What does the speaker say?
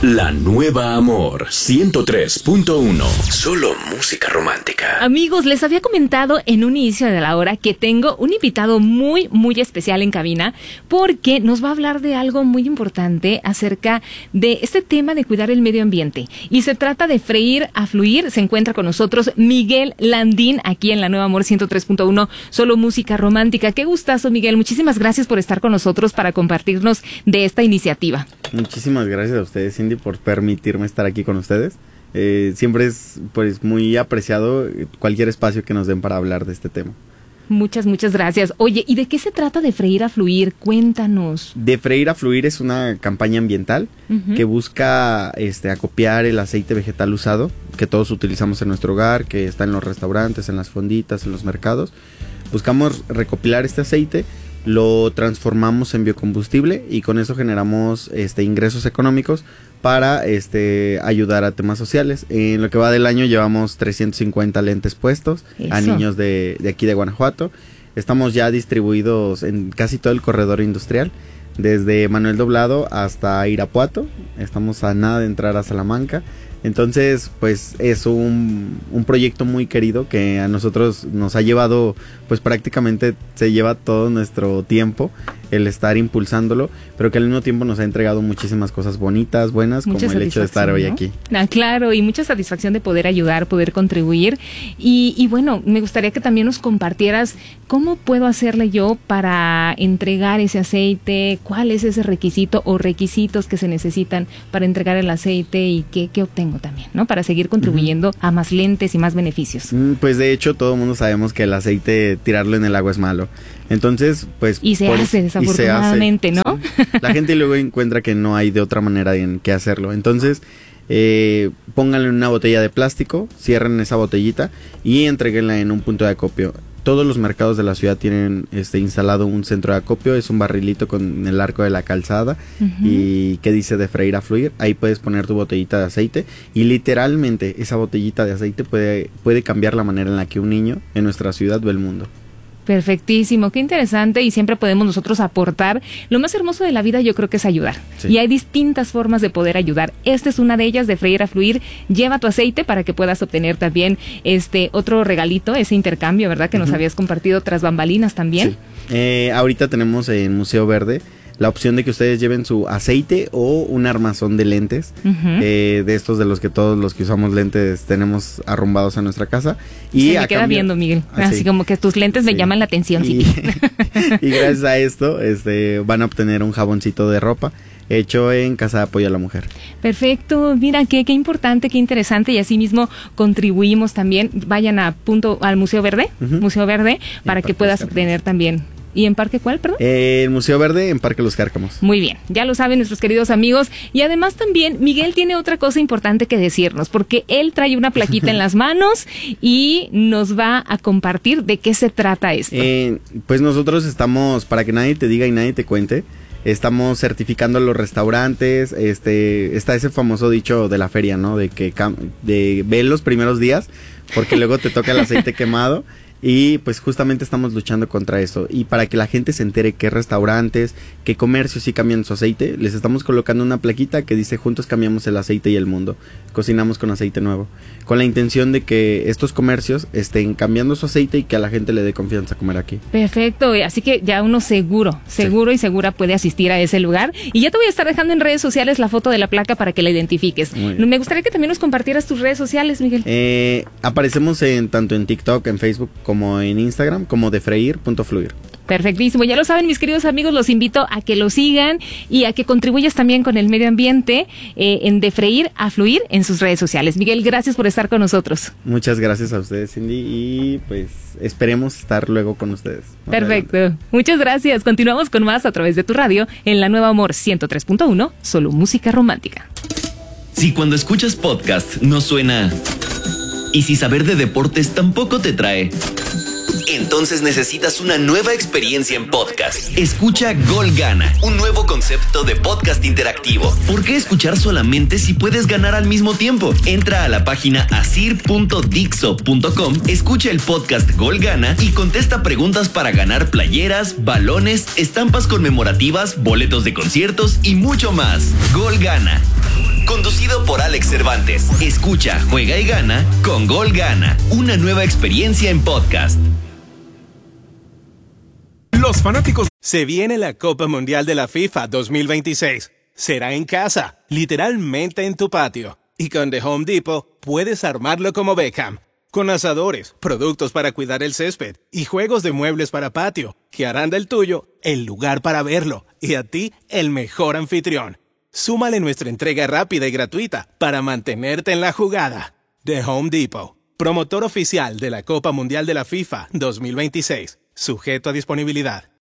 La Nueva Amor 103.1. Solo música romántica. Amigos, les había comentado en un inicio de la hora que tengo un invitado muy, muy especial en cabina porque nos va a hablar de algo muy importante acerca de este tema de cuidar el medio ambiente. Y se trata de freír a fluir. Se encuentra con nosotros Miguel Landín aquí en La Nueva Amor 103.1. Solo música romántica. Qué gustazo, Miguel. Muchísimas gracias por estar con nosotros para compartirnos de esta iniciativa. Muchísimas gracias a ustedes, Cindy, por permitirme estar aquí con ustedes. Siempre es pues muy apreciado cualquier espacio que nos den para hablar de este tema. Muchas gracias. Oye, ¿y de qué se trata de freír a fluir? Cuéntanos. De freír a fluir es una campaña ambiental que busca acopiar el aceite vegetal usado que todos utilizamos en nuestro hogar, que está en los restaurantes, en las fonditas, en los mercados. Buscamos recopilar este aceite, lo transformamos en biocombustible y con eso generamos ingresos económicos para ayudar a temas sociales. En lo que va del año llevamos 350 lentes puestos a niños de aquí de Guanajuato. Estamos ya distribuidos en casi todo el corredor industrial, desde Manuel Doblado hasta Irapuato. Estamos a nada de entrar a Salamanca. Entonces, pues es un proyecto muy querido que a nosotros nos ha llevado, pues prácticamente se lleva todo nuestro tiempo el estar impulsándolo, pero que al mismo tiempo nos ha entregado muchísimas cosas bonitas, buenas, como el hecho de estar hoy aquí. Claro, y mucha satisfacción de poder ayudar, poder contribuir. Y bueno, me gustaría que también nos compartieras cómo puedo hacerle yo para entregar ese aceite, cuál es ese requisito o requisitos que se necesitan para entregar el aceite y qué obtengo también, ¿no? Para seguir contribuyendo a más lentes y más beneficios. Pues de hecho todo el mundo sabemos que el aceite tirarlo en el agua es malo. Entonces, pues... Y se hace, desafortunadamente, ¿no? Sí. La gente luego encuentra que no hay de otra manera en que hacerlo. Entonces, pónganle en una botella de plástico, cierren esa botellita y entréguenla en un punto de acopio. Todos los mercados de la ciudad tienen instalado un centro de acopio, es un barrilito con el arco de la calzada y que dice de freír a fluir. Ahí puedes poner tu botellita de aceite y literalmente esa botellita de aceite puede cambiar la manera en la que un niño en nuestra ciudad ve el mundo. Perfectísimo, qué interesante, y siempre podemos nosotros aportar. Lo más hermoso de la vida yo creo que es ayudar, y hay distintas formas de poder ayudar. Esta es una de ellas, de freír a fluir. Lleva tu aceite para que puedas obtener también otro regalito, ese intercambio, ¿verdad? Que nos habías compartido tras bambalinas también. Sí. Ahorita tenemos en Museo Verde la opción de que ustedes lleven su aceite o un armazón de lentes, de estos de los que todos los que usamos lentes tenemos arrumbados a nuestra casa. Y se me queda viendo, Miguel, así como que tus lentes me llaman la atención. Y gracias a esto van a obtener un jaboncito de ropa hecho en Casa de Apoyo a la Mujer. Perfecto, mira, qué importante, qué interesante, y así mismo contribuimos también. Vayan al Museo Verde, Museo Verde, para que puedas obtener también. ¿Y en Parque cuál, perdón? El Museo Verde, en Parque Los Cárcamos. Muy bien, ya lo saben nuestros queridos amigos. Y además también Miguel tiene otra cosa importante que decirnos, porque él trae una plaquita en las manos y nos va a compartir de qué se trata esto. Pues nosotros estamos, para que nadie te diga y nadie te cuente, estamos certificando los restaurantes. Está ese famoso dicho de la feria, ¿no? De que ve los primeros días, porque luego te toca el aceite quemado. Y pues justamente estamos luchando contra eso. Y para que la gente se entere qué restaurantes, qué comercios sí cambian su aceite, les estamos colocando una plaquita que dice: juntos cambiamos el aceite y el mundo. Cocinamos con aceite nuevo. Con la intención de que estos comercios estén cambiando su aceite y que a la gente le dé confianza comer aquí. Perfecto, así que ya uno seguro y segura puede asistir a ese lugar. Y ya te voy a estar dejando en redes sociales la foto de la placa para que la identifiques. Me gustaría que también nos compartieras tus redes sociales, Miguel. Aparecemos tanto en TikTok, en Facebook, como en Instagram, como de freír.fluir. Perfectísimo, ya lo saben mis queridos amigos, los invito a que lo sigan y a que contribuyas también con el medio ambiente en De Freír a Fluir en sus redes sociales. Miguel, gracias por estar con nosotros. Muchas gracias a ustedes, Cindy, y pues esperemos estar luego con ustedes. Perfecto, adelante. Muchas gracias, continuamos con más a través de tu radio en La Nueva Amor 103.1, solo música romántica. Si cuando escuchas podcast no suena, y si saber de deportes tampoco te trae, entonces necesitas una nueva experiencia en podcast. Escucha Gol Gana, un nuevo concepto de podcast interactivo. ¿Por qué escuchar solamente si puedes ganar al mismo tiempo? Entra a la página asir.dixo.com, escucha el podcast Gol Gana y contesta preguntas para ganar playeras, balones, estampas conmemorativas, boletos de conciertos y mucho más. Gol Gana. conducido por Alex Cervantes. Escucha, juega y gana con Gol Gana, una nueva experiencia en podcast. Los fanáticos. Se viene la Copa Mundial de la FIFA 2026. Será en casa, literalmente en tu patio. Y con The Home Depot puedes armarlo como Beckham. Con asadores, productos para cuidar el césped y juegos de muebles para patio, que harán del tuyo el lugar para verlo y a ti el mejor anfitrión. Súmale nuestra entrega rápida y gratuita para mantenerte en la jugada. The Home Depot, promotor oficial de la Copa Mundial de la FIFA 2026. Sujeto a disponibilidad.